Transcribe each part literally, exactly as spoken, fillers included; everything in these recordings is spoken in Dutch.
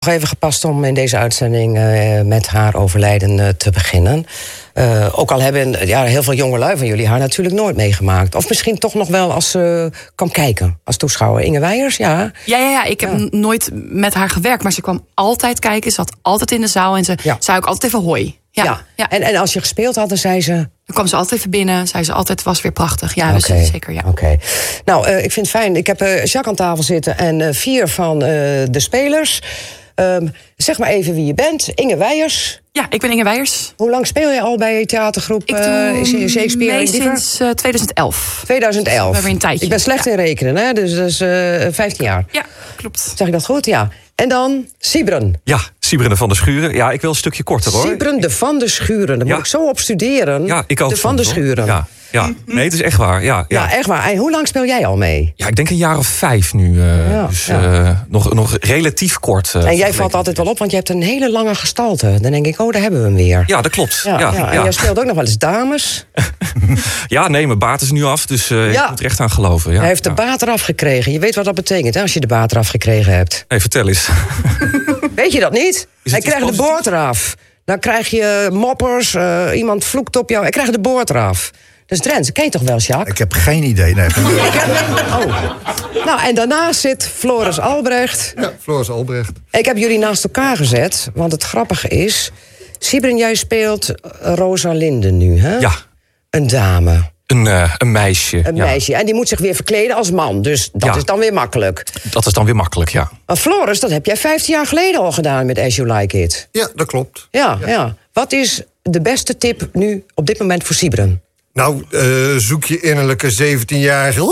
Nog even gepast om in deze uitzending uh, met haar overlijden uh, te beginnen. Uh, ook al hebben ja, heel veel jongelui van jullie haar natuurlijk nooit meegemaakt. Of misschien toch nog wel als ze uh, kwam kijken als toeschouwer. Inge Weijers, ja. Ja, ja, ja. ik heb ja. nooit met haar gewerkt, maar ze kwam altijd kijken. Ze zat altijd in de zaal en ze ja. zei ook altijd even hoi. Ja, ja. ja. En, en als je gespeeld had, dan zei ze... Dan kwam ze altijd even binnen, zei ze altijd, was weer prachtig. Ja, okay. dus zeker, ja. Oké. Okay. Nou, uh, ik vind het fijn. Ik heb uh, Jacques aan tafel zitten en uh, vier van uh, de spelers... Um, zeg maar even wie je bent. Inge Weijers. Ja, ik ben Inge Weijers. Hoe lang speel je al bij theatergroep ik doe uh, Shakespeare? mee sinds uh, tweeduizend elf. tweeduizend elf. Dus we hebben een tijdje. Ik ben slecht ja. in rekenen, hè? Dus, dus uh, vijftien jaar. Ja, klopt. Zeg ik dat goed? Ja. En dan Sybren. Ja, Sybren van der Schuren. Ja, ik wil een stukje korter, hoor. Sybren de van der Schuren. Daar ja. moet ik zo op studeren. Ja, ik ook. De van der Schuren. Ja. Ja, nee, het is echt waar. Ja, ja. ja echt waar. En hoe lang speel jij al mee? Ja, ik denk een jaar of vijf nu. Uh, ja, dus ja. Uh, nog, nog relatief kort. Uh, en jij valt altijd wel op, want je hebt een hele lange gestalte. Dan denk ik, oh, daar hebben we hem weer. Ja, dat klopt. Ja, ja, ja. En ja. jij speelt ook nog wel eens dames. Ja, nee, mijn baard is nu af, dus uh, ja. ik moet er echt aan geloven. Ja, Hij heeft de ja. baard eraf gekregen. Je weet wat dat betekent, hè, als je de baard eraf gekregen hebt. Nee, vertel eens. Weet je dat niet? Hij krijgt de boord eraf. Dan krijg je moppers, uh, iemand vloekt op jou. Hij krijgt de boord eraf. Dat is Drents, ken je toch wel, Jacques? Ik heb geen idee, nee. Ik heb... Oh. Nou, en daarnaast zit Floris Albrecht. Ja, Floris Albrecht. Ik heb jullie naast elkaar gezet, want het grappige is... Sybren, jij speelt Rosalinde nu, hè? Ja. Een dame. Een, uh, een meisje. Een ja. meisje. En die moet zich weer verkleden als man. Dus dat ja. is dan weer makkelijk. Dat is dan weer makkelijk, ja. Maar Floris, dat heb jij vijftien jaar geleden al gedaan met As You Like It. Ja, dat klopt. Ja, ja. ja. Wat is de beste tip nu op dit moment voor Sybren? Nou, uh, zoek je innerlijke zeventienjarige...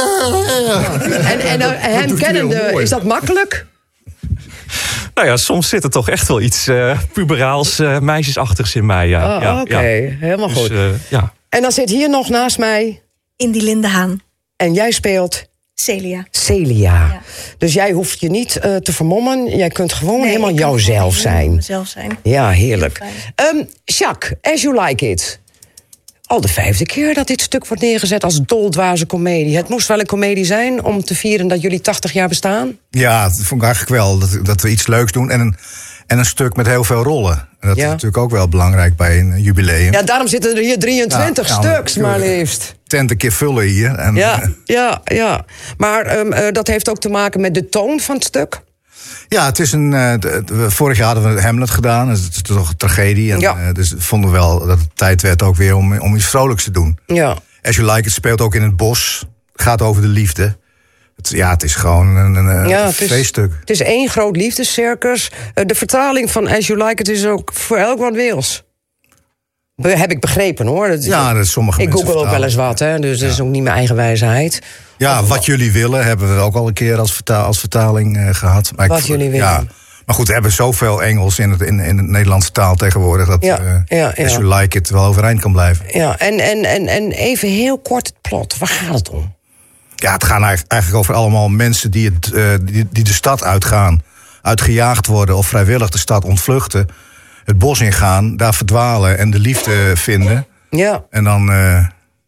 En, en uh, hem kennende, is dat makkelijk? Nou ja, soms zit er toch echt wel iets uh, puberaals, uh, meisjesachtigs in mij. Ja. Oh, ja, Oké, okay. ja. helemaal goed. Dus, uh, ja. En dan zit hier nog naast mij... Indy Lindehaan. En jij speelt... Celia. Celia. Ja. Dus jij hoeft je niet uh, te vermommen. Jij kunt gewoon nee, helemaal jouzelf zijn. Mezelf zijn. Ja, heerlijk. Um, Jacques, As You Like It. Al de vijfde keer dat dit stuk wordt neergezet als doldwaze komedie. Het moest wel een komedie zijn om te vieren dat jullie tachtig jaar bestaan? Ja, dat vond ik eigenlijk wel. Dat, dat we iets leuks doen en een, en een stuk met heel veel rollen. En dat ja. is natuurlijk ook wel belangrijk bij een jubileum. Ja, daarom zitten er hier drieëntwintig ja, stuks, ja, maar liefst. Tent een keer vullen hier. En, ja, uh, ja, ja. Maar um, uh, dat heeft ook te maken met de toon van het stuk? Ja, het is een. Uh, de, de, vorig jaar hadden we Hamlet gedaan. Dus het is toch een tragedie. En, ja. uh, dus vonden we wel dat het tijd werd ook weer om, om iets vrolijks te doen. Ja. As You Like It speelt ook in het bos. Het gaat over de liefde. Het, ja, het is gewoon een, een ja, feeststuk. Het is één groot liefdescircus. Uh, de vertaling van As You Like It is ook voor elk wat wils. Heb ik begrepen, hoor. Dat, ja, dat is sommige ik mensen google ook wel eens wat, hè. Dus ja. dat is ook niet mijn eigen wijsheid. Ja, of, wat jullie willen hebben we ook al een keer als, verta- als vertaling uh, gehad. Maar wat ik, jullie willen. Ja, maar goed, we hebben zoveel Engels in het, in, in het Nederlandse taal tegenwoordig... dat ja, uh, ja, ja. As You Like It wel overeind kan blijven. Ja, en, en, en, en even heel kort het plot. Waar gaat het om? Ja, het gaat eigenlijk over allemaal mensen die, het, uh, die, die de stad uitgaan... uitgejaagd worden of vrijwillig de stad ontvluchten... het bos ingaan, daar verdwalen en de liefde vinden. Ja. En dan... Uh,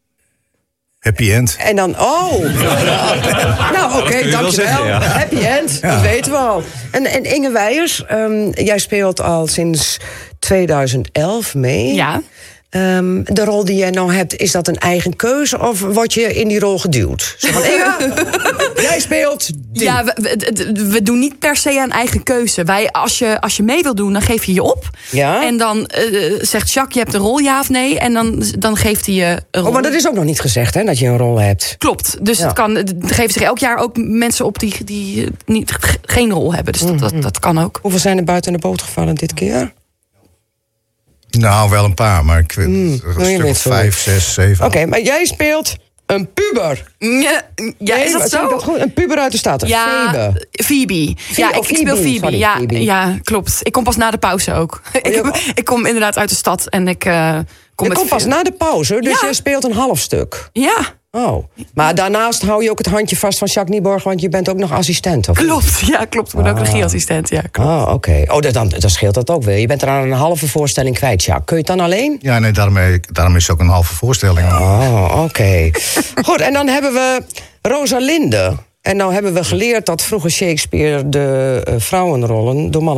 happy end. En dan, oh! Nou, oké, okay, dankjewel. Zeggen, ja. Happy end, ja. Dat weten we al. En, en Inge Weijers, um, jij speelt al sinds tweeduizend elf mee. Ja. Um, de rol die jij nou hebt, is dat een eigen keuze... of word je in die rol geduwd? Zo van, Inge, jij speelt... Die. Ja, we, we, we doen niet per se een eigen keuze. Wij, als, je, als je mee wil doen, dan geef je je op. Ja? En dan uh, zegt Jacques, je hebt een rol, ja of nee? En dan, dan geeft hij je een rol. Oh, maar dat is ook nog niet gezegd, hè, dat je een rol hebt. Klopt. Dus ja. het kan, er geven zich elk jaar ook mensen op die, die niet, geen rol hebben. Dus dat, mm-hmm. dat, dat kan ook. Hoeveel zijn er buiten de boot gevallen dit keer? Nou, wel een paar, maar ik weet mm, een stuk of vijf, zes, zeven. Oké, okay, maar jij speelt een puber. Ja, ja nee, is dat zo? Dat goed? Een puber uit de stad, ja, Phoebe. Phoebe. Phoebe. Ja, oh, ik, ik speel Phoebe. Sorry, ja, Phoebe. ja, klopt. Ik kom pas na de pauze ook. Oh, ik, ik kom inderdaad uit de stad en ik uh, kom Je met komt pas na de pauze, dus ja. je speelt een half stuk. Ja. Oh, maar daarnaast hou je ook het handje vast van Jacques Nieborg... want je bent ook nog assistent, of? Klopt, ja, klopt. Ik ben ah. ook regieassistent, ja, klopt. Ah, oké. Okay. Oh, dan, dan scheelt dat ook weer. Je bent er aan een halve voorstelling kwijt, Jacques. Kun je het dan alleen? Ja, nee, daarom, daarom is het ook een halve voorstelling. Oh, oké. Okay. Goed, en dan hebben we Rosalinde. En nou hebben we geleerd dat vroeger Shakespeare de uh, vrouwenrollen door mannen